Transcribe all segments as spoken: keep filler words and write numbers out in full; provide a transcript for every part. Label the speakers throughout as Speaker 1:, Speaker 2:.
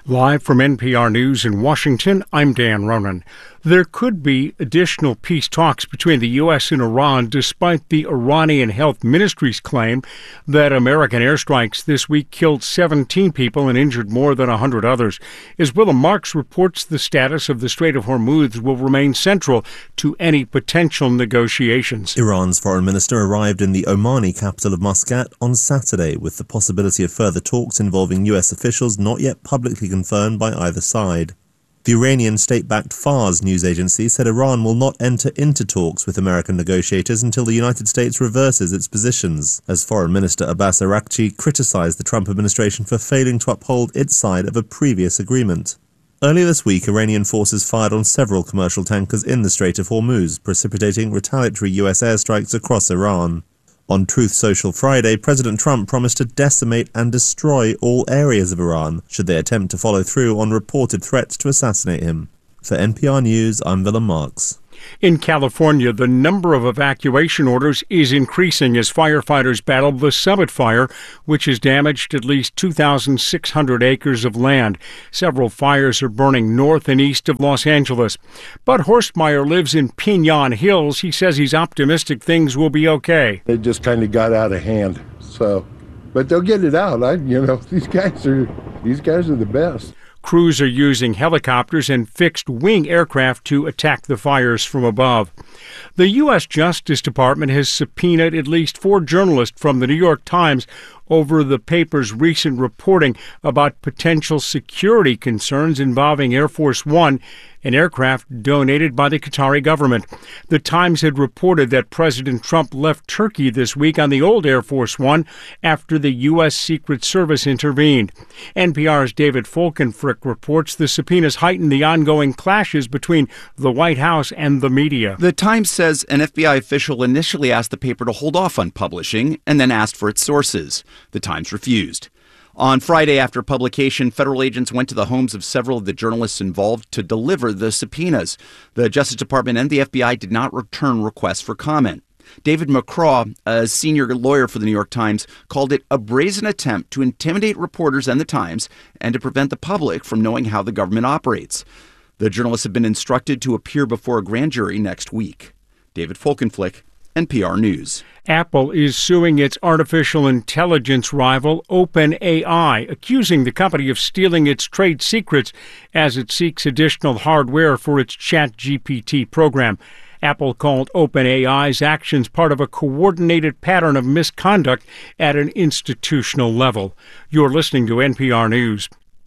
Speaker 1: Live from N P R News in Washington, I'm Dan Ronan. There could be additional peace talks between the U S and Iran despite the Iranian Health Ministry's claim that American airstrikes this week killed seventeen people and injured more than one hundred others. As Willem Marks reports, the status of the Strait of Hormuz will remain central to any potential negotiations.
Speaker 2: Iran's foreign minister arrived in the Omani capital of Muscat on Saturday with the possibility of further talks involving U S officials not yet publicly confirmed by either side. The Iranian state-backed Fars news agency said Iran will not enter into talks with American negotiators until the United States reverses its positions, as Foreign Minister Abbas Araghchi criticized the Trump administration for failing to uphold its side of a previous agreement. Earlier this week, Iranian forces fired on several commercial tankers in the Strait of Hormuz, precipitating retaliatory U S airstrikes across Iran. On Truth Social Friday, President Trump promised to decimate and destroy all areas of Iran should they attempt to follow through on reported threats to assassinate him. For N P R News, I'm Willem Marks.
Speaker 1: In California, the number of evacuation orders is increasing as firefighters battle the Summit Fire, which has damaged at least two thousand six hundred acres of land. Several fires are burning north and east of Los Angeles. Bud Horstmeyer lives in Pinon Hills. He says he's optimistic things will be okay.
Speaker 3: It just kind of got out of hand, so, but they'll get it out. I, you know, these guys are, these guys are the best.
Speaker 1: Crews are using helicopters and fixed-wing aircraft to attack the fires from above. The U S Justice Department has subpoenaed at least four journalists from the New York Times over the paper's recent reporting about potential security concerns involving Air Force One, an aircraft donated by the Qatari government. The Times had reported that President Trump left Turkey this week on the old Air Force One after the U S Secret Service intervened. N P R's David Folkenfrick reports the subpoenas heighten the ongoing clashes between the White House and the media.
Speaker 4: The Times says an F B I official initially asked the paper to hold off on publishing and then asked for its sources. The Times refused. On Friday after publication, federal agents went to the homes of several of the journalists involved to deliver the subpoenas. The Justice Department and the F B I did not return requests for comment. David McCraw, a senior lawyer for the New York Times, called it a brazen attempt to intimidate reporters and the Times and to prevent the public from knowing how the government operates. The journalists have been instructed to appear before a grand jury next week. David Folkenflick, N P R News.
Speaker 1: Apple is suing its artificial intelligence rival OpenAI, accusing the company of stealing its trade secrets as it seeks additional hardware for its ChatGPT program. Apple called OpenAI's actions part of a coordinated pattern of misconduct at an institutional level. You're listening to N P R News.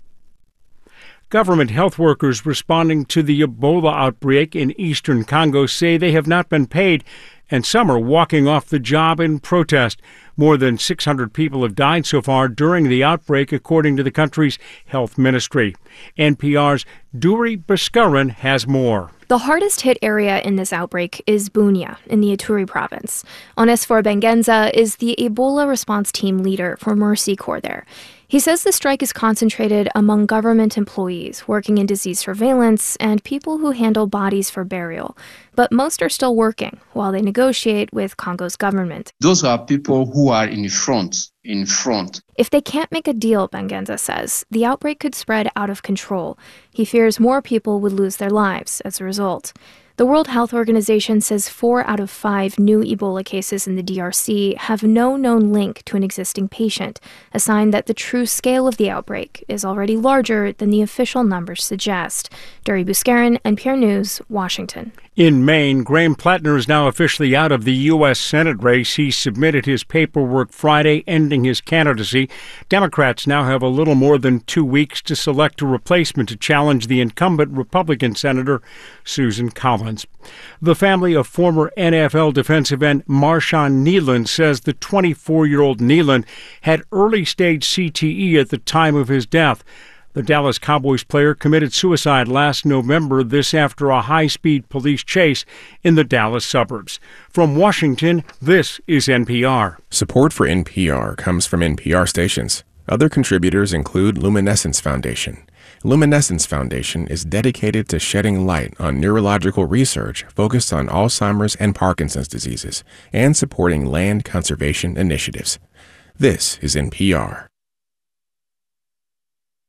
Speaker 1: Government health workers responding to the Ebola outbreak in eastern Congo say they have not been paid, and some are walking off the job in protest. More than six hundred people have died so far during the outbreak, according to the country's health ministry. N P R's Duri Bascaran has more.
Speaker 5: The hardest-hit area in this outbreak is Bunia in the Ituri province. Onesphore Bengenza is the Ebola response team leader for Mercy Corps there. He says the strike is concentrated among government employees working in disease surveillance and people who handle bodies for burial. But most are still working while they negotiate with Congo's government.
Speaker 6: Those are people who are in front, in front.
Speaker 5: If they can't make a deal, Bengenza says, the outbreak could spread out of control. He fears more people would lose their lives as a result. The World Health Organization says four out of five new Ebola cases in the D R C have no known link to an existing patient, a sign that the true scale of the outbreak is already larger than the official numbers suggest. Duri Bascaran, N P R News, Washington.
Speaker 1: In Maine, Graham Plattner is now officially out of the U S Senate race. He submitted his paperwork Friday, ending his candidacy. Democrats now have a little more than two weeks to select a replacement to challenge the incumbent Republican Senator Susan Collins. The family of former N F L defensive end Marshawn Kneeland says the twenty-four-year-old Kneeland had early-stage C T E at the time of his death. The Dallas Cowboys player committed suicide last November, this after a high-speed police chase in the Dallas suburbs. From Washington, this is N P R.
Speaker 7: Support for N P R comes from N P R stations. Other contributors include Luminescence Foundation. Luminescence Foundation is dedicated to shedding light on neurological research focused on Alzheimer's and Parkinson's diseases and supporting land conservation initiatives. This is N P R.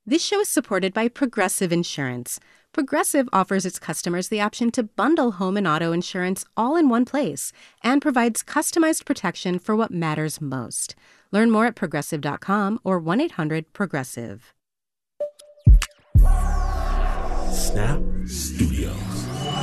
Speaker 8: This show is supported by Progressive Insurance. Progressive offers its customers the option to bundle home and auto insurance all in one place and provides customized protection for what matters most. Learn more at progressive dot com or one eight hundred progressive.
Speaker 9: Snap Studios.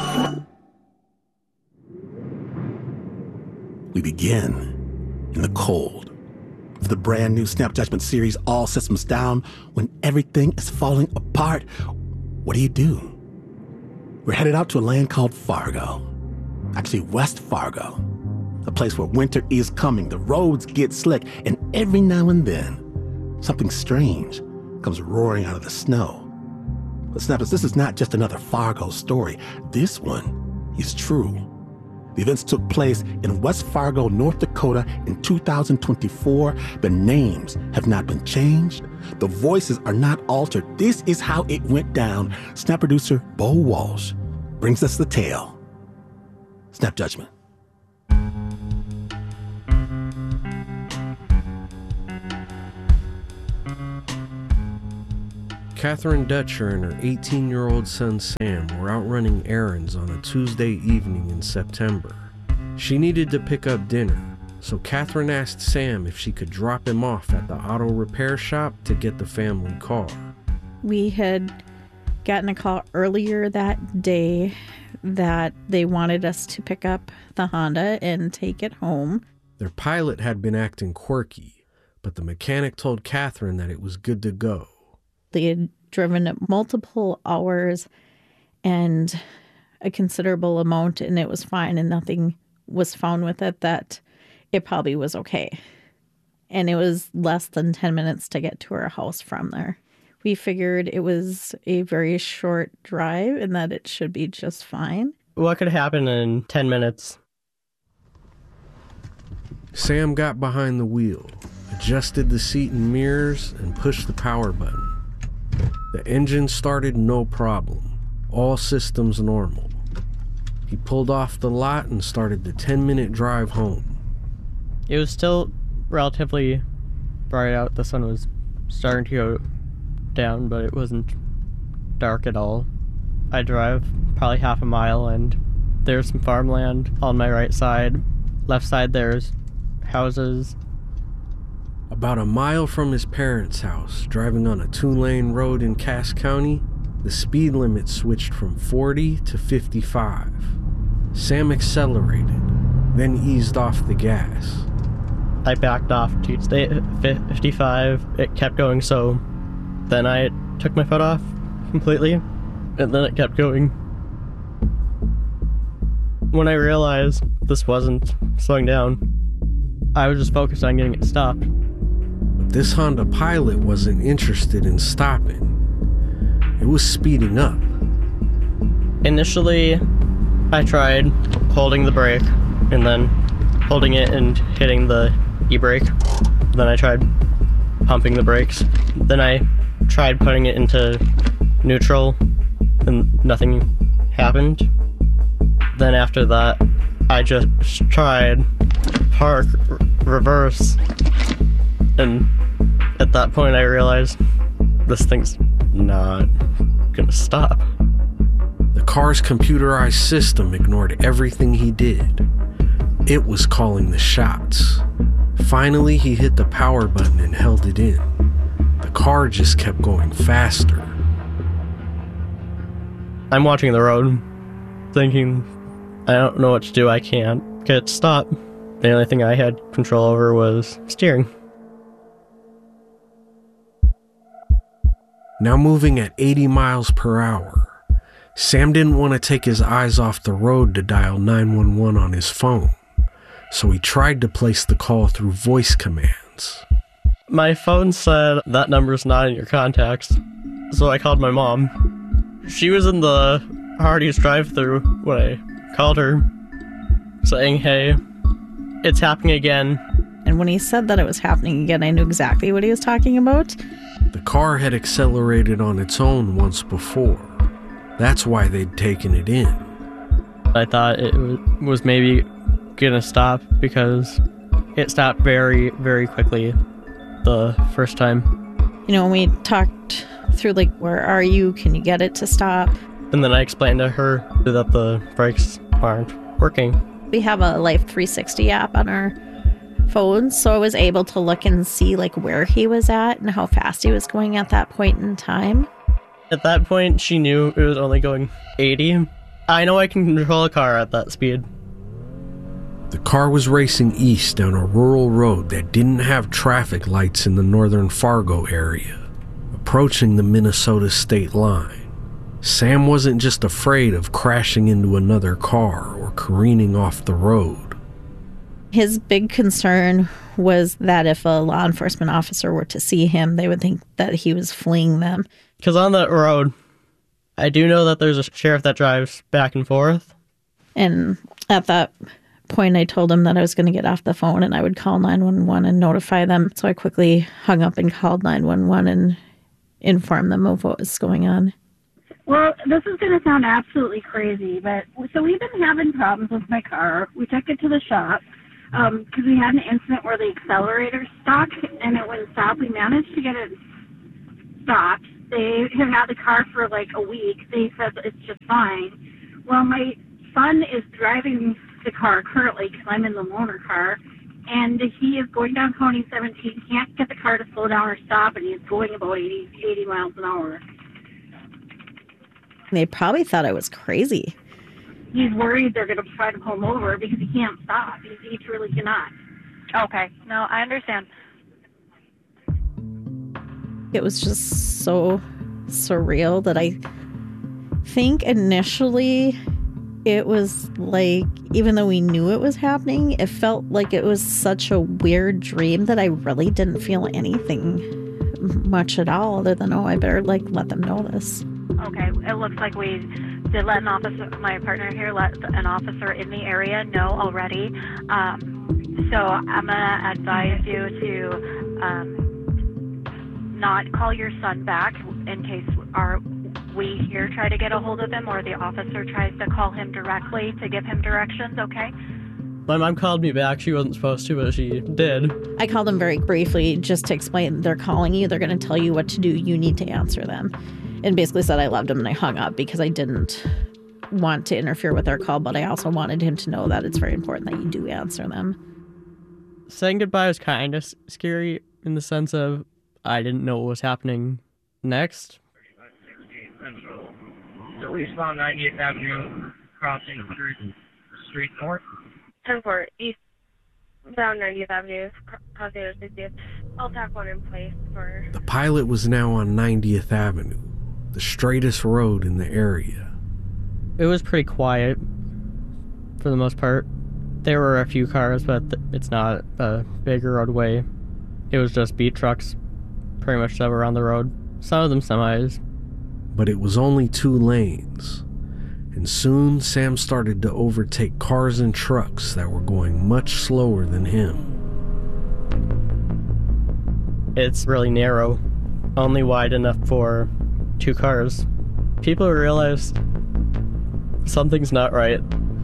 Speaker 9: We begin in the cold of the brand new Snap Judgment series, All Systems Down. When everything is falling apart, what do you do? We're headed out to a land called Fargo. Actually, West Fargo. A place where winter is coming, the roads get slick, and every now and then, something strange comes roaring out of the snow. But Snappers, this is not just another Fargo story. This one is true. The events took place in West Fargo, North Dakota in two thousand twenty-four. The names have not been changed. The voices are not altered. This is how it went down. Snap producer Bo Walsh brings us the tale. Snap Judgment.
Speaker 10: Catherine Dutcher and her eighteen-year-old son Sam were out running errands on a Tuesday evening in September. She needed to pick up dinner, so Catherine asked Sam if she could drop him off at the auto repair shop to get the family car.
Speaker 11: We had gotten a call earlier that day that they wanted us to pick up the Honda and take it home.
Speaker 10: Their pilot had been acting quirky, but the mechanic told Catherine that it was good to go.
Speaker 11: They had driven it multiple hours and a considerable amount, and it was fine, and nothing was found with it, that it probably was okay. And it was less than ten minutes to get to our house from there. We figured it was a very short drive and that it should be just fine.
Speaker 12: What could happen in ten minutes?
Speaker 10: Sam got behind the wheel, adjusted the seat and mirrors, and pushed the power button. The engine started no problem, all systems normal. He pulled off the lot and started the ten-minute drive home.
Speaker 12: It was still relatively bright out. The sun was starting to go down, but it wasn't dark at all. I drive probably half a mile, and there's some farmland on my right side. Left side, there's houses.
Speaker 10: About a mile from his parents' house, driving on a two-lane road in Cass County, the speed limit switched from forty to fifty-five. Sam accelerated, then eased off the gas.
Speaker 12: I backed off to stay at fifty-five. It kept going, so then I took my foot off completely, and then it kept going. When I realized this wasn't slowing down, I was just focused on getting it stopped.
Speaker 10: This Honda Pilot wasn't interested in stopping. It was speeding up.
Speaker 12: Initially, I tried holding the brake and then holding it and hitting the e-brake. Then I tried pumping the brakes. Then I tried putting it into neutral and nothing happened. Then after that, I just tried park, r- reverse, and at that point I realized this thing's not gonna stop.
Speaker 10: The car's computerized system ignored everything he did. It was calling the shots. Finally, he hit the power button and held it in. The car just kept going faster.
Speaker 12: I'm watching the road, thinking, I don't know what to do. I can't get it to stop. The only thing I had control over was steering.
Speaker 10: Now moving at eighty miles per hour, Sam didn't want to take his eyes off the road to dial nine one one on his phone, so he tried to place the call through voice commands.
Speaker 12: My phone said that number's not in your contacts, so I called my mom. She was in the Hardee's drive-thru when I called her, saying, hey, it's happening again.
Speaker 11: And when he said that it was happening again, I knew exactly what he was talking about.
Speaker 10: The car had accelerated on its own once before. That's why they'd taken it in.
Speaker 12: I thought it was maybe gonna stop because it stopped very, very quickly the first time.
Speaker 11: You know, when we talked through, like, where are you? Can you get it to stop?
Speaker 12: And then I explained to her that the brakes aren't working.
Speaker 11: We have a Life three sixty app on our phones, so I was able to look and see, like, where he was at and how fast he was going at that point in time.
Speaker 12: At that point, she knew it was only going eighty. I know I can control a car at that speed.
Speaker 10: The car was racing east down a rural road that didn't have traffic lights in the northern Fargo area, approaching the Minnesota state line. Sam wasn't just afraid of crashing into another car or careening off the road.
Speaker 11: His big concern was that if a law enforcement officer were to see him, they would think that he was fleeing them.
Speaker 12: Because on that road, I do know that there's a sheriff that drives back and forth.
Speaker 11: And at that point, I told him that I was going to get off the phone and I would call nine one one and notify them. So I quickly hung up and called nine one one and informed them of what was going on.
Speaker 13: Well, this is going to sound absolutely crazy, but so we've been having problems with my car. We took it to the shop because um, we had an incident where the accelerator stuck and it wouldn't stop. We managed to get it stopped. They have had the car for like a week. They said it's just fine. Well, my son is driving the car currently because I'm in the loaner car, and he is going down County seventeen, can't get the car to slow down or stop, and he's going about eighty, eighty miles an hour.
Speaker 11: They probably thought I was crazy.
Speaker 13: He's worried they're going to try to pull him over because he can't stop. He, he truly cannot.
Speaker 14: Okay. No, I understand.
Speaker 11: It was just so surreal that I think initially it was like, even though we knew it was happening, it felt like it was such a weird dream that I really didn't feel anything much at all other than, oh, I better like let them know this.
Speaker 14: Okay, it looks like we did let an officer, my partner here, let an officer in the area know already. Um, so I'm gonna advise you to um, not call your son back in case our we here try to get a hold of him or the officer tries to call him directly to give him directions, okay?
Speaker 12: My mom called me back. She wasn't supposed to, but she did.
Speaker 11: I called them very briefly just to explain they're calling you. They're going to tell you what to do. You need to answer them. And basically said I loved him and I hung up because I didn't want to interfere with their call, but I also wanted him to know that it's very important that you do answer them.
Speaker 12: Saying goodbye was kind of scary in the sense of I didn't know what was happening next.
Speaker 15: So eastbound ninetieth Avenue, crossing street, street north.
Speaker 16: ten four, eastbound ninetieth Avenue, crossing sixtieth. I'll tack one in place for...
Speaker 10: The pilot was now on ninetieth Avenue, the straightest road in the area.
Speaker 12: It was pretty quiet for the most part. There were a few cars, but it's not a big roadway. It was just beat trucks pretty much that were on the road. Some of them semis.
Speaker 10: But it was only two lanes, and soon Sam started to overtake cars and trucks that were going much slower than him.
Speaker 12: It's really narrow, only wide enough for two cars. People realized something's not right.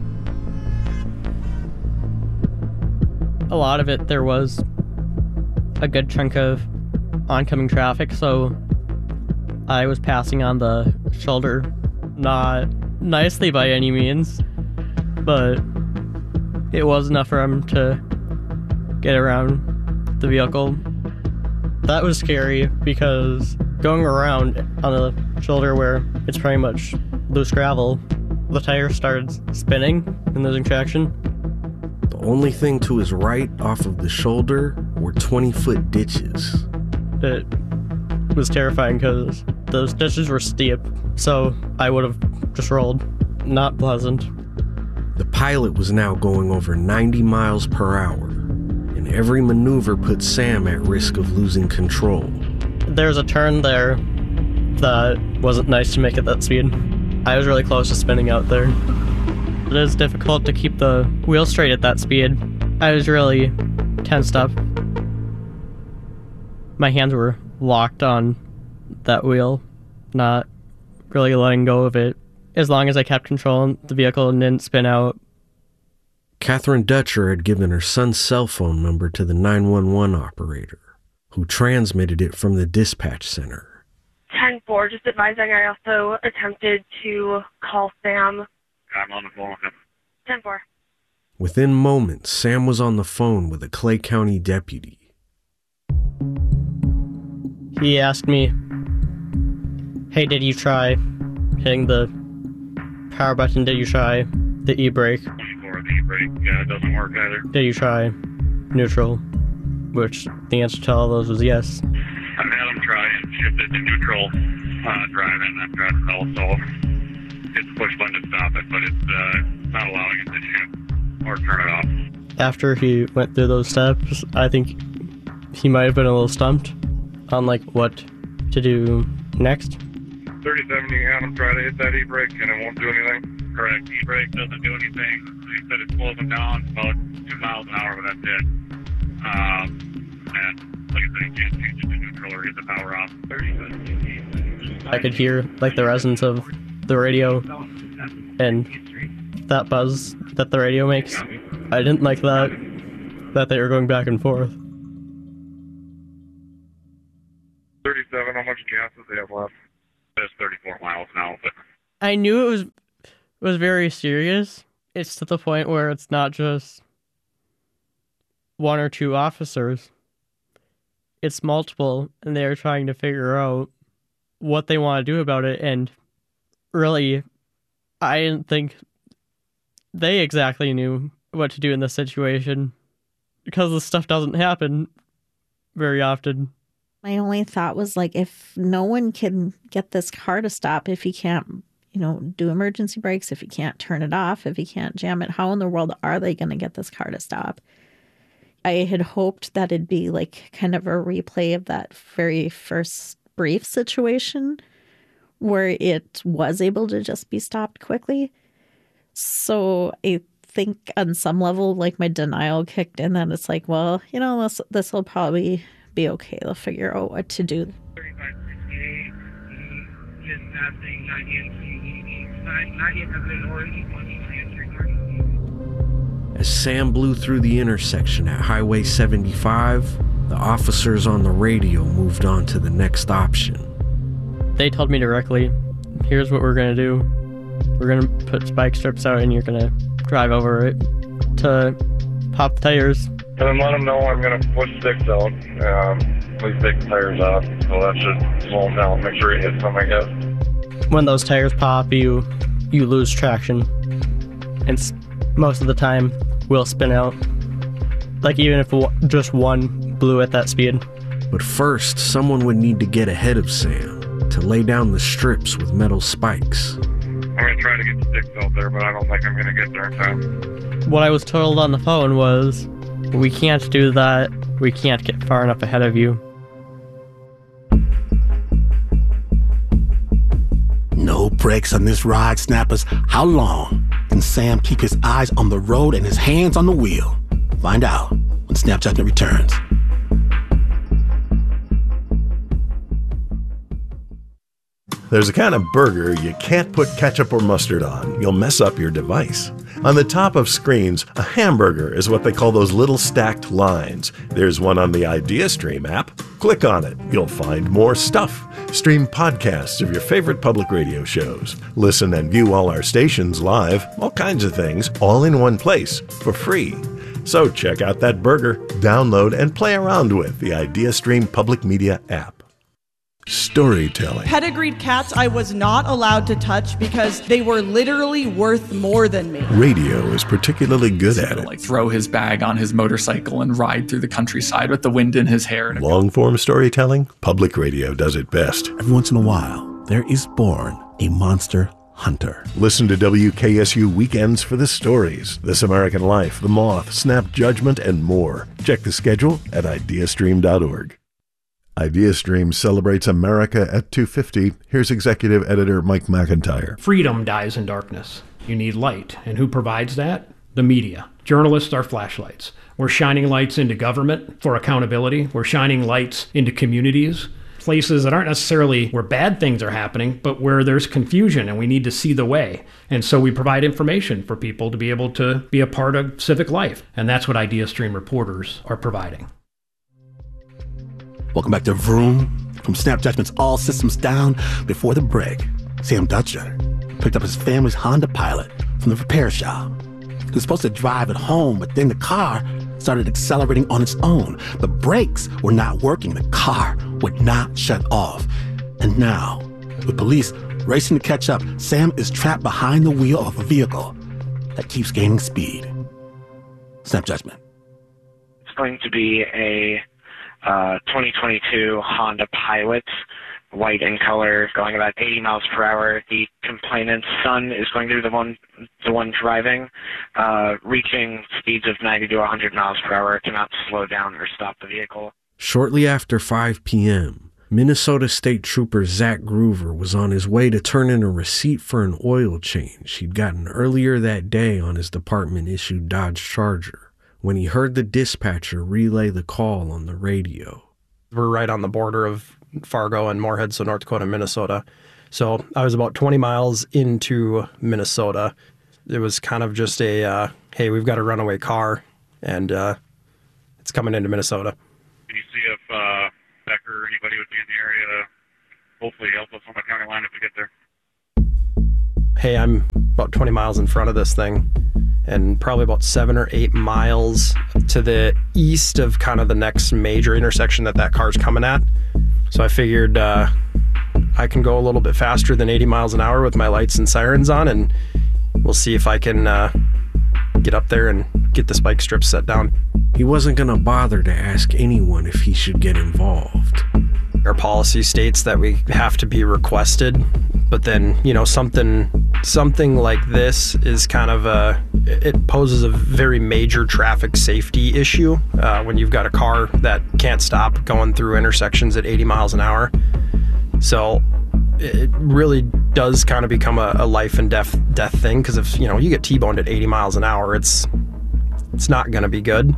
Speaker 12: A lot of it, there was a good chunk of oncoming traffic, so I was passing on the shoulder, not nicely by any means, but it was enough for him to get around the vehicle. That was scary because going around on the shoulder where it's pretty much loose gravel, the tire started spinning and losing traction.
Speaker 10: The only thing to his right off of the shoulder were twenty-foot ditches.
Speaker 12: It was terrifying because those ditches were steep, so I would have just rolled. Not pleasant.
Speaker 10: The pilot was now going over ninety miles per hour, and every maneuver put Sam at risk of losing control.
Speaker 12: There's a turn there that wasn't nice to make at that speed. I was really close to spinning out there. It is difficult to keep the wheel straight at that speed. I was really tensed up. My hands were locked on that wheel, not really letting go of it, as long as I kept controlling the vehicle and didn't spin out.
Speaker 10: Catherine Dutcher had given her son's cell phone number to the nine one one operator, who transmitted it from the dispatch center.
Speaker 16: ten four, just advising I also attempted to call Sam.
Speaker 15: I'm on the phone with him.
Speaker 16: ten four.
Speaker 10: Within moments, Sam was on the phone with a Clay County deputy.
Speaker 12: He asked me, hey, did you try hitting the power button? Did you try the e-brake?
Speaker 15: twenty-four, the e-brake, yeah, it doesn't work either.
Speaker 12: Did you try neutral? Which the answer to all those was yes.
Speaker 15: I've had him try and shift it to neutral uh, driving. I've tried to also hit the push button to stop it, but it's uh, not allowing it to shift or turn it off.
Speaker 12: After he went through those steps, I think he might have been a little stumped on like what to do next.
Speaker 15: thirty-seven, you had him try to hit that e-brake and it won't do anything. Correct, e-brake doesn't do anything. He said it slows him down about two miles an hour, but that's it. Um, and like I said, he can't change it to neutral or hit the power off.
Speaker 12: I could hear like the resonance of the radio and that buzz that the radio makes. I didn't like that, that they were going back and forth.
Speaker 15: thirty-seven, how much gas does they have left? It's thirty-four miles now, but
Speaker 12: I knew it was was very serious. It's to the point where it's not just one or two officers. It's multiple, and they're trying to figure out what they want to do about it. And really, I didn't think they exactly knew what to do in this situation, because this stuff doesn't happen very often.
Speaker 11: My only thought was, like, if no one can get this car to stop, if he can't, you know, do emergency brakes, if he can't turn it off, if he can't jam it, how in the world are they going to get this car to stop? I had hoped that it'd be like kind of a replay of that very first brief situation where it was able to just be stopped quickly. So I think on some level, like, my denial kicked in, that it's like, well, you know, this this will probably be okay. They'll figure out what to do.
Speaker 15: thirty-five sixty-eight, just passing ninety-eight hundred orange,
Speaker 10: As Sam blew through the intersection at Highway seventy-five, the officers on the radio moved on to the next option.
Speaker 12: They told me directly, here's what we're going to do. We're going to put spike strips out and you're going to drive over it to pop the tires.
Speaker 15: And then let them know I'm going to push sticks out. Um, please take the tires off. So that should slow them down. Make sure it hits them, I guess.
Speaker 12: When those tires pop, you you lose traction. And s- most of the time, we'll spin out. Like, even if w- just one blew at that speed.
Speaker 10: But first, someone would need to get ahead of Sam to lay down the strips with metal spikes.
Speaker 15: I'm going to try to get the sticks out there, but I don't think I'm going to get there in time.
Speaker 12: What I was told on the phone was, we can't do that. We can't get far enough ahead of you.
Speaker 9: No brakes on this ride, snappers. How long can Sam keep his eyes on the road and his hands on the wheel? Find out when Snap Judgment returns.
Speaker 17: There's a kind of burger you can't put ketchup or mustard on. You'll mess up your device. On the top of screens, a hamburger is what they call those little stacked lines. There's one on the IdeaStream app. Click on it. You'll find more stuff. Stream podcasts of your favorite public radio shows. Listen and view all our stations live. All kinds of things, all in one place, for free. So check out that burger, download, and play around with the IdeaStream Public Media app. Storytelling.
Speaker 18: Pedigreed cats I was not allowed to touch because they were literally worth more than me.
Speaker 17: Radio is particularly good at it.
Speaker 19: Like throw his bag on his motorcycle and ride through the countryside with the wind in his hair.
Speaker 17: Long-form storytelling, public radio does it best.
Speaker 9: Every once in a while, there is born a monster hunter.
Speaker 17: Listen to W K S U Weekends for the stories. This American Life, The Moth, Snap Judgment, and more. Check the schedule at ideastream dot org. IdeaStream celebrates America at two fifty. Here's executive editor Mike McIntyre.
Speaker 20: Freedom dies in darkness. You need light. And who provides that? The media. Journalists are flashlights. We're shining lights into government for accountability. We're shining lights into communities, places that aren't necessarily where bad things are happening, but where there's confusion and we need to see the way. And so we provide information for people to be able to be a part of civic life. And that's what IdeaStream reporters are providing.
Speaker 9: Welcome back to Vroom. From snap judgment's all systems down before the break, Sam Dutcher picked up his family's Honda Pilot from the repair shop. He was supposed to drive it home, but then the car started accelerating on its own. The brakes were not working. The car would not shut off. And now, with police racing to catch up, Sam is trapped behind the wheel of a vehicle that keeps gaining speed. Snap judgment.
Speaker 21: It's going to be a uh, twenty twenty-two Honda Pilot, white in color, going about eighty miles per hour. The complainant's son is going to be the one, the one driving, uh, reaching speeds of ninety to one hundred miles per hour. Cannot slow down or stop the vehicle.
Speaker 10: Shortly after five p.m., Minnesota State Trooper Zach Groover was on his way to turn in a receipt for an oil change he'd gotten earlier that day on his department-issued Dodge Charger when he heard the dispatcher relay the call on the radio.
Speaker 22: We're right on the border of Fargo and Moorhead, so North Dakota and Minnesota. So I was about twenty miles into Minnesota. It was kind of just a, uh, hey, we've got a runaway car, and uh, it's coming into Minnesota.
Speaker 15: Can you see if uh, Becker or anybody would be in the area to hopefully help us on the county line if we get there?
Speaker 22: Hey, I'm about twenty miles in front of this thing, and probably about seven or eight miles to the east of kind of the next major intersection that that car's coming at. So I figured uh, I can go a little bit faster than eighty miles an hour with my lights and sirens on, and we'll see if I can uh, get up there and get the spike strip set down.
Speaker 10: He wasn't going to bother to ask anyone if he should get involved.
Speaker 22: Our policy states that we have to be requested, but then, you know, something something like this is kind of a, it poses a very major traffic safety issue uh, when you've got a car that can't stop going through intersections at eighty miles an hour. So it really does kind of become a, a life and death death thing, because if, you know, you get T-boned at eighty miles an hour, it's it's not going to be good.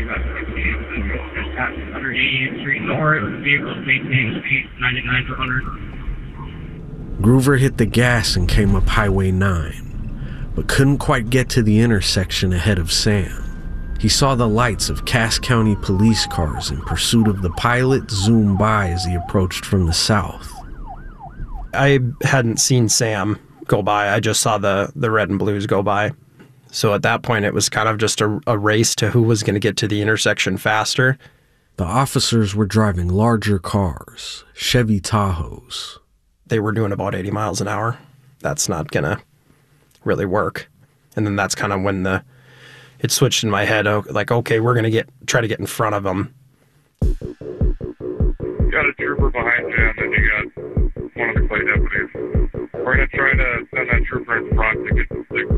Speaker 23: Street North, vehicles maintaining speed ninety-nine to one hundred.
Speaker 10: Groover hit the gas and came up Highway nine, but couldn't quite get to the intersection ahead of Sam. He saw the lights of Cass County police cars in pursuit of the pilot zoom by as he approached from the south.
Speaker 22: I hadn't seen Sam go by. I just saw the, the red and blues go by. So at that point, it was kind of just a, a race to who was going to get to the intersection faster.
Speaker 10: The officers were driving larger cars, Chevy Tahoes.
Speaker 22: They were doing about eighty miles an hour. That's not going to really work. And then that's kind of when the it switched in my head, like, okay, we're going to get try to get in front of them.
Speaker 15: You got a trooper behind you, and then you got one of the clay deputies. We're going to try to send that trooper in front to get the sticks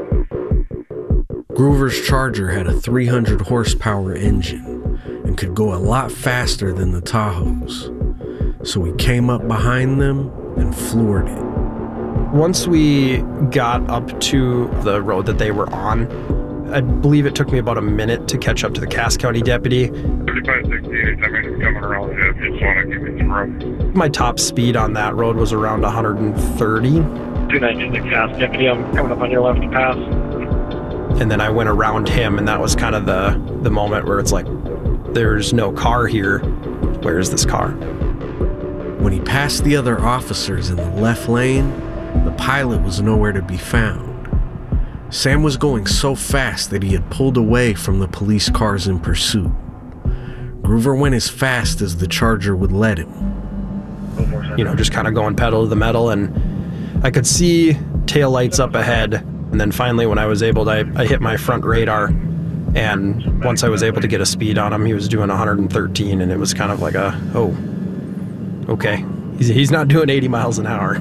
Speaker 15: out.
Speaker 10: Groover's Charger had a three hundred horsepower engine and could go a lot faster than the Tahoes, so he came up behind them and floored it.
Speaker 22: Once we got up to the road that they were on, I believe it took me about a minute to catch up to the Cass County deputy.
Speaker 15: thirty-five sixty-eight, I mean, it's coming around the edge. Just want to give me some room.
Speaker 22: My top speed on that road was around one hundred thirty.
Speaker 23: two ninety-six Cass deputy, I'm coming up on your left pass.
Speaker 22: And then I went around him, and that was kind of the, the moment where it's like, there's no car here. Where is this car?
Speaker 10: When he passed the other officers in the left lane, the pilot was nowhere to be found. Sam was going so fast that he had pulled away from the police cars in pursuit. Groover went as fast as the Charger would let him.
Speaker 22: You know, just kind of going pedal to the metal, and I could see taillights up ahead. And then finally, when I was able to, I, I hit my front radar, and once I was able to get a speed on him, he was doing one hundred thirteen, and it was kind of like a, oh, okay. He's, he's not doing eighty miles an hour.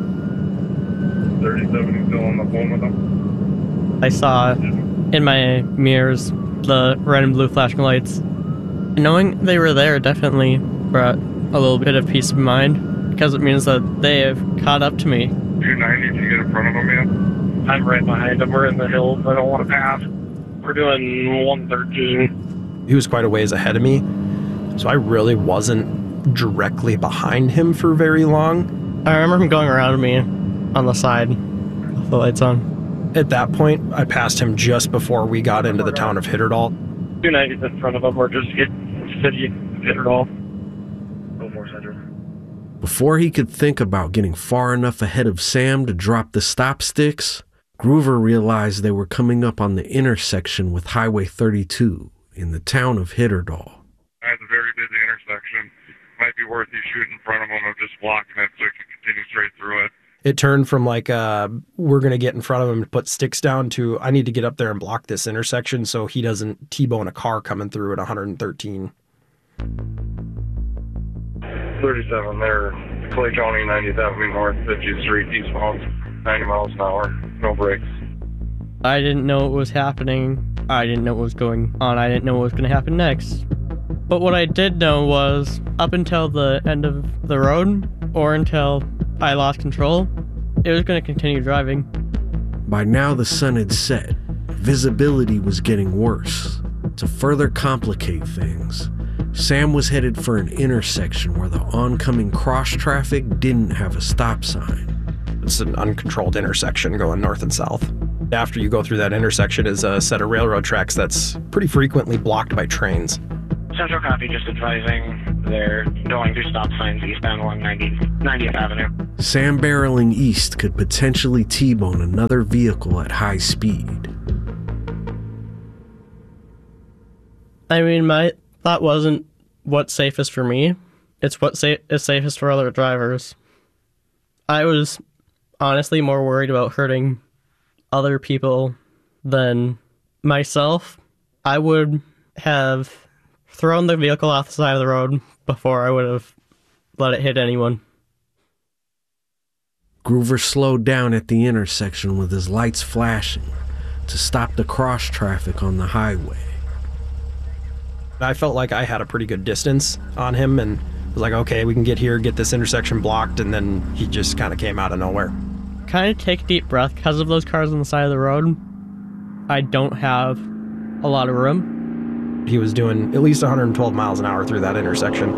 Speaker 15: thirty-seven still on the phone with him?
Speaker 12: I saw in my mirrors the red and blue flashing lights. Knowing they were there definitely brought a little bit of peace of mind, because it means that they have caught up to me.
Speaker 15: two ninety, did you get in front of him yet?
Speaker 23: I'm right behind him. We're in the hills. I don't want to pass. We're doing one thirteen.
Speaker 22: He was quite a ways ahead of me, so I really wasn't directly behind him for very long.
Speaker 12: I remember him going around me on the side with the lights on.
Speaker 22: At that point, I passed him just before we got into the town of Hitterdal.
Speaker 23: two ninety's in front of him. We're just getting city of Hitterdal.
Speaker 15: Go for Central.
Speaker 10: Before he could think about getting far enough ahead of Sam to drop the stop sticks, Groover realized they were coming up on the intersection with Highway thirty-two in the town of Hitterdal.
Speaker 15: That's a very busy intersection. Might be worth you shooting in front of them or just blocking it so you can continue straight through it.
Speaker 22: It turned from like, uh, we're going to get in front of him and put sticks down to, I need to get up there and block this intersection so he doesn't T-bone a car coming through at one hundred thirteen.
Speaker 23: thirty-seven there, Clay County, ninetieth Avenue North, fiftieth Street, eastbound, ninety miles an hour, no brakes.
Speaker 12: I didn't know what was happening. I didn't know what was going on. I didn't know what was going to happen next. But what I did know was, up until the end of the road, or until I lost control, it was going to continue driving.
Speaker 10: By now the sun had set. Visibility was getting worse. To further complicate things, Sam was headed for an intersection where the oncoming cross traffic didn't have a stop sign.
Speaker 22: It's an uncontrolled intersection going north and south. After you go through that intersection is a set of railroad tracks that's pretty frequently blocked by trains.
Speaker 21: Central copy, just advising they're going through stop signs eastbound along ninetieth Avenue.
Speaker 10: Sam barreling east could potentially T-bone another vehicle at high speed.
Speaker 12: I mean, my thought wasn't what's safest for me. It's what sa- is safest for other drivers. I was honestly more worried about hurting other people than myself. I would have thrown the vehicle off the side of the road before I would have let it hit anyone.
Speaker 10: Groover slowed down at the intersection with his lights flashing to stop the cross traffic on the highway.
Speaker 22: I felt like I had a pretty good distance on him and was like, okay, we can get here, get this intersection blocked, and then he just kind of came out of nowhere.
Speaker 12: Kind of take a deep breath because of those cars on the side of the road. I don't have a lot of room.
Speaker 22: He was doing at least one hundred twelve miles an hour through that intersection.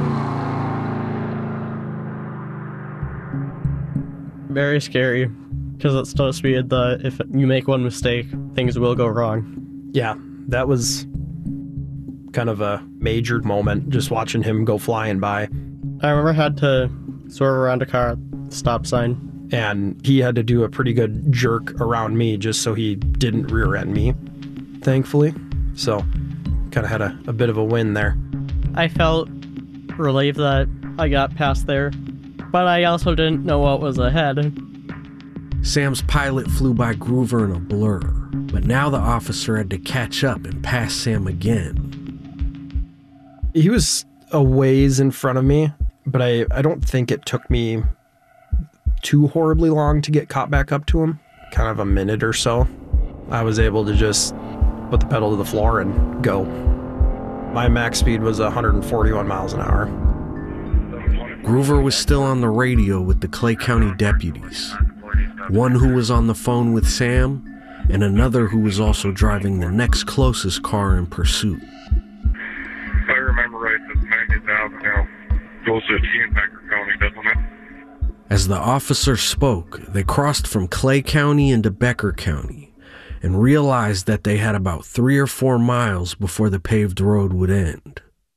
Speaker 12: Very scary, because it's supposed to be the, if you make one mistake, things will go wrong.
Speaker 22: Yeah, that was kind of a major moment, just watching him go flying by.
Speaker 12: I remember I had to swerve around a car at the stop sign.
Speaker 22: And he had to do a pretty good jerk around me just so he didn't rear end me, thankfully. So, kind of had a, a bit of a win there.
Speaker 12: I felt relieved that I got past there, but I also didn't know what was ahead.
Speaker 10: Sam's Pilot flew by Groover in a blur, but now the officer had to catch up and pass Sam again.
Speaker 22: He was a ways in front of me, but I, I don't think it took me too horribly long to get caught back up to him. Kind of a minute or so. I was able to just put the pedal to the floor and go. My max speed was one hundred forty-one miles an hour.
Speaker 10: Groover was still on the radio with the Clay County deputies. One who was on the phone with Sam, and another who was also driving the next closest car in pursuit.
Speaker 15: If I remember right, this ninetieth Avenue goes to a T in Becker County, doesn't it?
Speaker 10: As the officer spoke, they crossed from Clay County into Becker County and realized that they had about three or four miles before the paved road would end.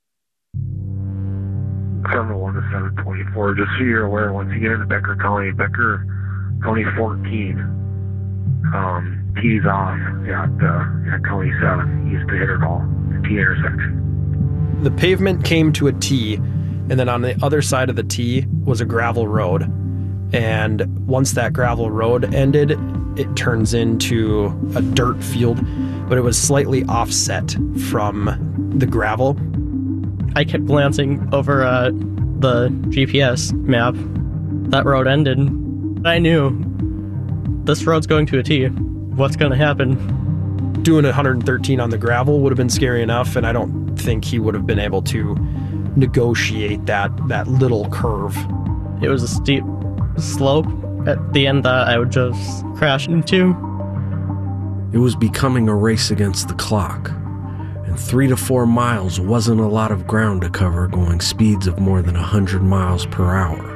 Speaker 23: seven one to seven twenty-four, just so you're aware, once you get into Becker County, Becker County fourteen, um, tees off at, uh, at County seven, east of Hitterdal, the T intersection.
Speaker 22: The pavement came to a T, and then on the other side of the T was a gravel road. And once that gravel road ended, it turns into a dirt field, but it was slightly offset from the gravel.
Speaker 12: I kept glancing over uh, the G P S map. That road ended. I knew this road's going to a T. What's going to happen?
Speaker 22: Doing one hundred thirteen on the gravel would have been scary enough, and I don't think he would have been able to negotiate that, that little curve.
Speaker 12: It was a steep slope at the end that I would just crash into.
Speaker 10: It was becoming a race against the clock, and three to four miles wasn't a lot of ground to cover going speeds of more than one hundred miles per hour.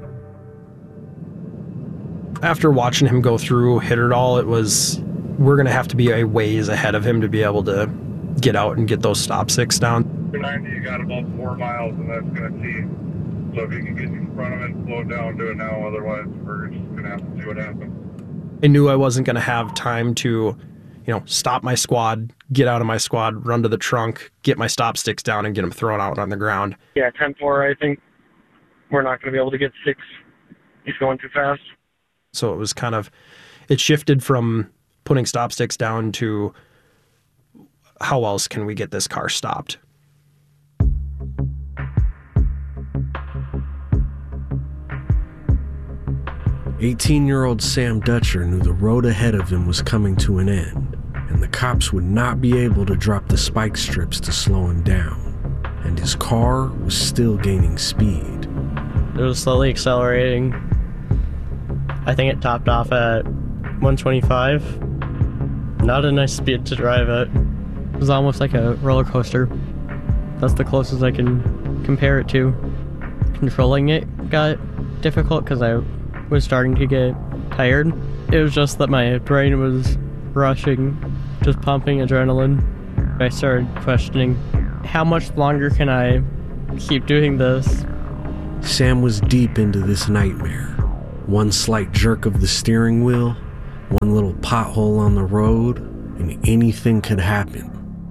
Speaker 22: After watching him go through Hitterdal, it was, we're going to have to be a ways ahead of him to be able to get out and get those stop sticks down.
Speaker 15: ninety, you got about four miles, and that's going to see. So if you can get in front of it and slow down, do it now. Otherwise, we're just going to have to see what happens.
Speaker 22: I knew I wasn't going to have time to, you know, stop my squad, get out of my squad, run to the trunk, get my stop sticks down, and get them thrown out on the ground.
Speaker 12: Yeah, ten four, I think we're not going to be able to get six. He's going too fast.
Speaker 22: So it was kind of, it shifted from putting stop sticks down to how else can we get this car stopped?
Speaker 10: eighteen-year-old Sam Dutcher knew the road ahead of him was coming to an end, and the cops would not be able to drop the spike strips to slow him down, and his car was still gaining speed.
Speaker 12: It was slowly accelerating. I think it topped off at one twenty-five. Not a nice speed to drive at. It was almost like a roller coaster. That's the closest I can compare it to. Controlling it got difficult because I was starting to get tired. It was just that my brain was rushing, just pumping adrenaline. I started questioning, how much longer can I keep doing this?
Speaker 10: Sam was deep into this nightmare. One slight jerk of the steering wheel, one little pothole on the road, and anything could happen.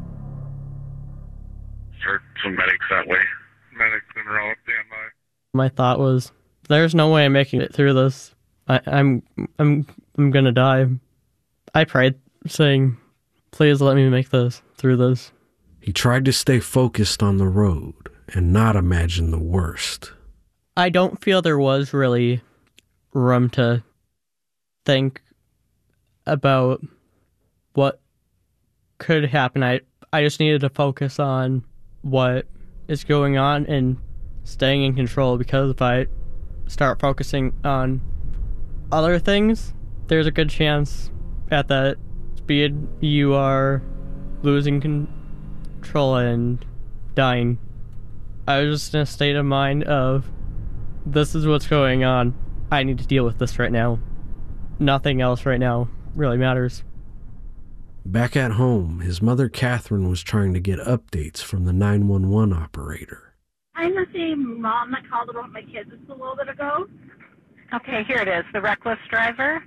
Speaker 15: Start some medics that way. Medics in row, stand by.
Speaker 12: My thought was, there's no way I'm making it through this. I, I'm, I'm, I'm gonna die. I prayed, saying, please let me make this through this.
Speaker 10: He tried to stay focused on the road and not imagine the worst.
Speaker 12: I don't feel there was really room to think about what could happen. I, I just needed to focus on what is going on and staying in control, because if I start focusing on other things, there's a good chance at that speed you are losing control and dying. I was just in a state of mind of, this is what's going on. I need to deal with this right now. Nothing else right now really matters.
Speaker 10: Back at home, his mother Catherine was trying to get updates from the nine one one operator.
Speaker 13: I'm the same mom that called about my kids just a little bit ago.
Speaker 14: Okay, here it is. The reckless driver?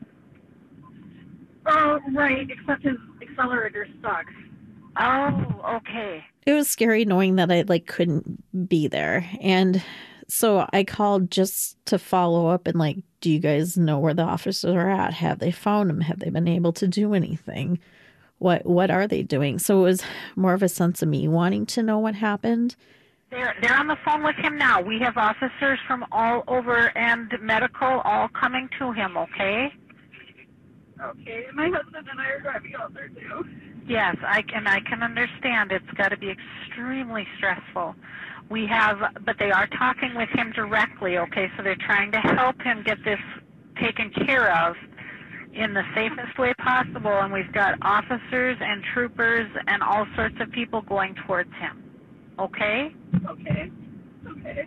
Speaker 13: Oh, right, except his accelerator sucks.
Speaker 14: Oh, okay.
Speaker 11: It was scary knowing that I like couldn't be there. And so I called just to follow up and like, do you guys know where the officers are at? Have they found them? Have they been able to do anything? What what are they doing? So it was more of a sense of me wanting to know what happened.
Speaker 14: They're, they're on the phone with him now. We have officers from all over and medical all coming to him, okay?
Speaker 13: Okay, my husband and I are driving out there too.
Speaker 14: Yes, I and I can understand. It's got to be extremely stressful. We have, but they are talking with him directly, okay? So they're trying to help him get this taken care of in the safest way possible, and we've got officers and troopers and all sorts of people going towards him. Okay?
Speaker 13: Okay. Okay.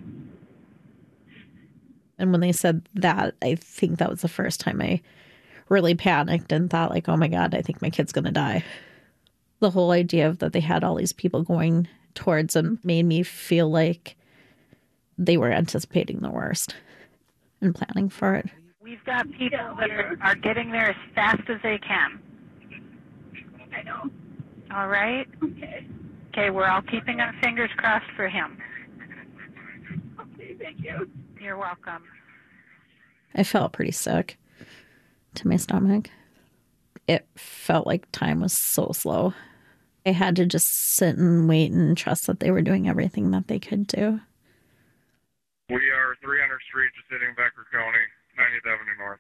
Speaker 11: And when they said that, I think that was the first time I really panicked and thought like, oh my God, I think my kid's going to die. The whole idea of that they had all these people going towards him made me feel like they were anticipating the worst and planning for it.
Speaker 14: We've got people that are, are getting there as fast as they can.
Speaker 13: I know.
Speaker 14: All right?
Speaker 13: Okay.
Speaker 14: Okay, we're all keeping our fingers crossed for him.
Speaker 13: Okay, thank you.
Speaker 14: You're welcome.
Speaker 11: I felt pretty sick to my stomach. It felt like time was so slow. I had to just sit and wait and trust that they were doing everything that they could do.
Speaker 15: We are three hundred Street, just hitting Becker County, ninetieth Avenue North.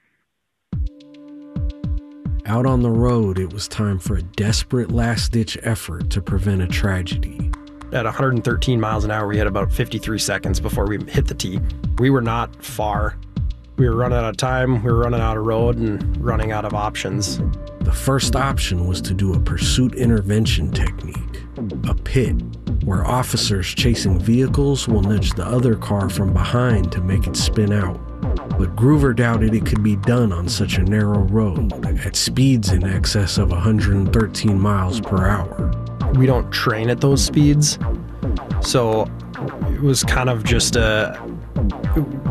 Speaker 10: Out on the road, it was time for a desperate last-ditch effort to prevent a tragedy.
Speaker 22: At one hundred thirteen miles an hour, we had about fifty-three seconds before we hit the T. We were not far. We were running out of time, we were running out of road, and running out of options.
Speaker 10: The first option was to do a pursuit intervention technique, a pit, where officers chasing vehicles will nudge the other car from behind to make it spin out. But Groover doubted it could be done on such a narrow road at speeds in excess of one hundred thirteen miles per hour.
Speaker 22: We don't train at those speeds, so it was kind of just a,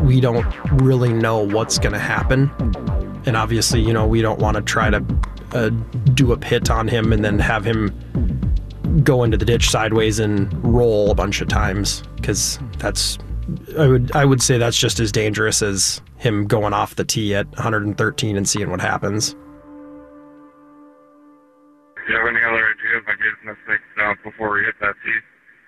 Speaker 22: we don't really know what's going to happen. And obviously, you know, we don't want to try to uh, do a pit on him and then have him go into the ditch sideways and roll a bunch of times, because that's, I would I would say that's just as dangerous as him going off the tee at one hundred thirteen and seeing what happens.
Speaker 15: Do you have any other ideas on getting this thing down before we hit that tee?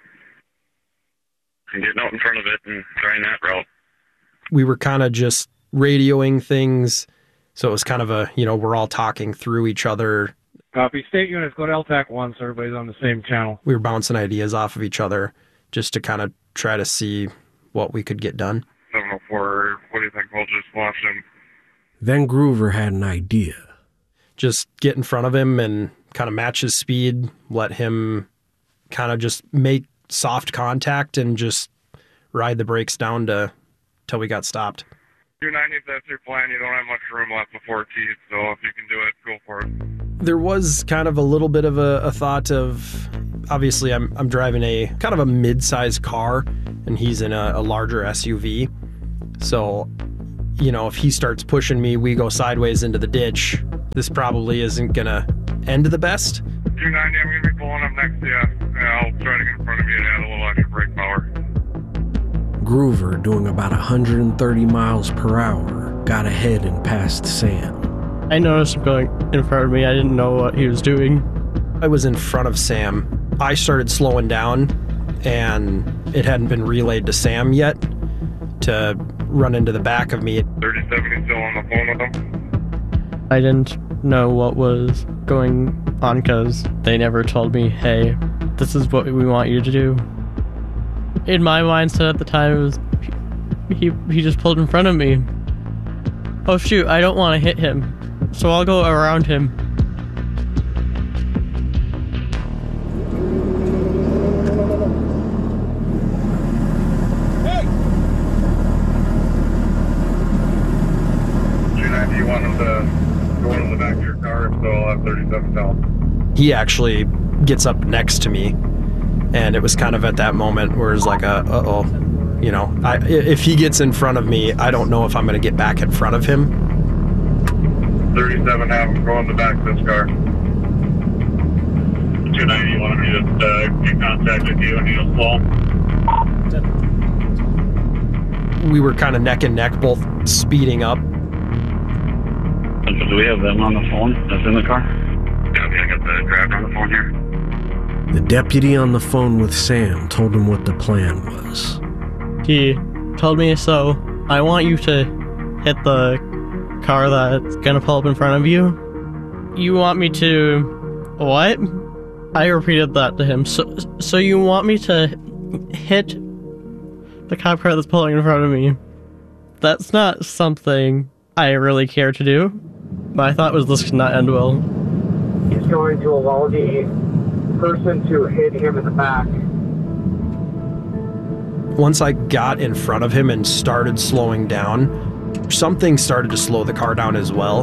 Speaker 15: And getting out in front of it and trying that route.
Speaker 22: We were kind of just radioing things, so it was kind of a, you know, we're all talking through each other.
Speaker 2: Copy. State units, go to L TAC one so everybody's on the same channel.
Speaker 22: We were bouncing ideas off of each other just to kind of try to see what we could get done.
Speaker 15: seven oh four, what do you think? We'll just watch him.
Speaker 10: Then Groover had an idea.
Speaker 22: Just get in front of him and kind of match his speed, let him kind of just make soft contact and just ride the brakes down to till we got stopped.
Speaker 15: two ninety, if that's your plan, you don't have much room left before tee, so if you can do it, go for it.
Speaker 22: There was kind of a little bit of a, a thought of, obviously I'm I'm driving a kind of a mid-sized car and he's in a, a larger S U V. So, you know, if he starts pushing me, we go sideways into the ditch. This probably isn't gonna end the best.
Speaker 15: two ninety, I'm gonna be pulling up next to you. Yeah, I'll try to get in front of you and add a little extra brake power.
Speaker 10: Groover, doing about one hundred thirty miles per hour, got ahead and passed Sam.
Speaker 12: I noticed him going in front of me. I didn't know what he was doing.
Speaker 22: I was in front of Sam. I started slowing down, and it hadn't been relayed to Sam yet to run into the back of me.
Speaker 15: thirty-seven, he's still on the phone with him?
Speaker 12: I didn't know what was going on because they never told me, hey, this is what we want you to do. In my mindset at the time, it was he, he just pulled in front of me. Oh shoot, I don't want to hit him, so I'll go around him.
Speaker 15: two ninety, you want him to go into the back of your car, so I'll have thirty-seven down.
Speaker 22: He actually gets up next to me, and it was kind of at that moment where it's like, a, uh-oh, you know, I, if he gets in front of me, I don't know if I'm going to get back in front of him.
Speaker 15: thirty-seven, have him go in the back of this car. two ninety, you want me to just uh, get contact with you and he'll slow?
Speaker 22: We were kind of neck and neck, both speeding up.
Speaker 15: Do we have them on the phone that's in the car? Yeah, I got the driver on the phone here.
Speaker 10: The deputy on the phone with Sam told him what the plan was.
Speaker 12: He told me, so I want you to hit the car that's gonna pull up in front of you. You want me to... what? I repeated that to him. So, so you want me to hit the cop car that's pulling in front of me? That's not something I really care to do, but I thought was this could not end well.
Speaker 3: He's going to allow the person to hit him in the back.
Speaker 22: Once I got in front of him and started slowing down, something started to slow the car down as well.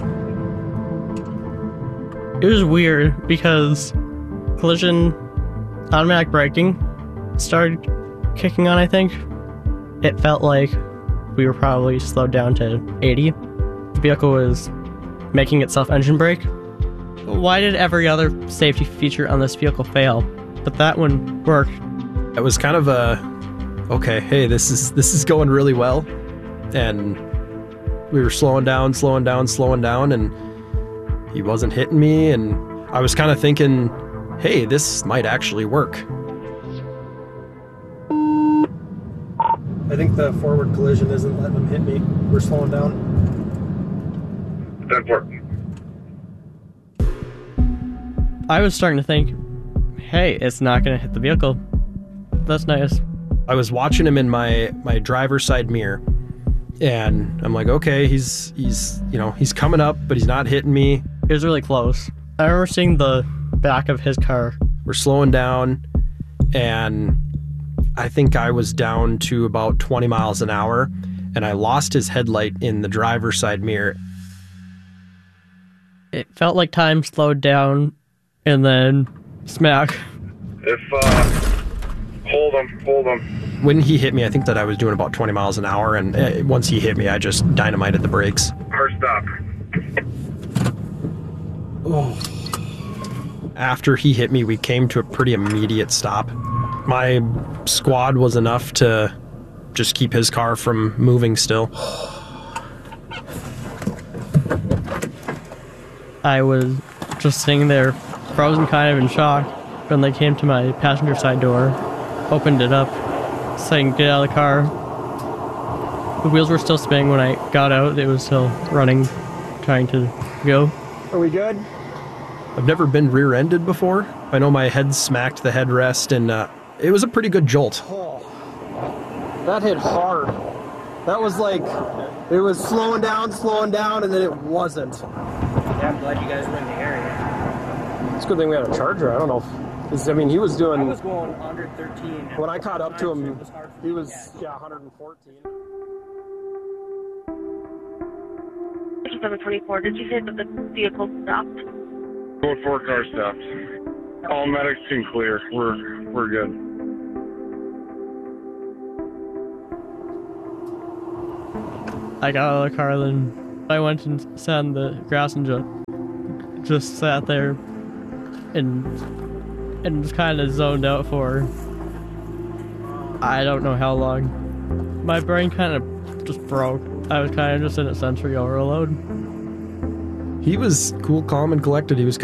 Speaker 12: It was weird because collision automatic braking started kicking on, I think. It felt like we were probably slowed down to eighty. The vehicle was making itself engine brake. Why did every other safety feature on this vehicle fail, but that one worked?
Speaker 22: It was kind of a, okay, hey, this is this is going really well. And we were slowing down, slowing down, slowing down, and he wasn't hitting me, and I was kind of thinking, hey, this might actually work.
Speaker 4: I think the forward collision isn't letting him hit me. We're slowing down.
Speaker 15: That's working.
Speaker 12: I was starting to think, hey, it's not going to hit the vehicle. That's nice.
Speaker 22: I was watching him in my, my driver's side mirror, and I'm like, okay, he's, he's, you know, he's coming up, but he's not hitting me.
Speaker 12: It was really close. I remember seeing the back of his car.
Speaker 22: We're slowing down, and I think I was down to about twenty miles an hour, and I lost his headlight in the driver's side mirror.
Speaker 12: It felt like time slowed down, and then smack.
Speaker 15: If uh, Hold him, hold him.
Speaker 22: When he hit me, I think that I was doing about twenty miles an hour, and uh, once he hit me, I just dynamited the brakes.
Speaker 15: Hard stop.
Speaker 22: Oh. After he hit me, we came to a pretty immediate stop. My squad was enough to just keep his car from moving still.
Speaker 12: I was just sitting there, frozen kind of in shock, when they came to my passenger side door, opened it up, saying, "Get out of the car." The wheels were still spinning when I got out. It was still running, trying to go.
Speaker 22: Are we good? I've never been rear-ended before. I know my head smacked the headrest, and uh, it was a pretty good jolt.
Speaker 1: Oh, that hit hard. That was like, it was slowing down, slowing down, and then it wasn't.
Speaker 12: Yeah, I'm glad you guys were in the area.
Speaker 1: It's a good thing we had a charger. I don't know if, 'cause, I mean, he was doing...
Speaker 12: I was going under thirteen.
Speaker 1: When I caught up to him, he was, yeah, one hundred fourteen.
Speaker 16: seven twenty-four, did you say that the vehicle stopped?
Speaker 15: Going four car stops. All medics can clear. We're we're good.
Speaker 12: I got out of the car, then I went and sat in the grass and just, just sat there and and was kind of zoned out for I don't know how long. My brain kind of just broke. I was kind of just in a sensory overload.
Speaker 22: He was cool, calm, and collected. He was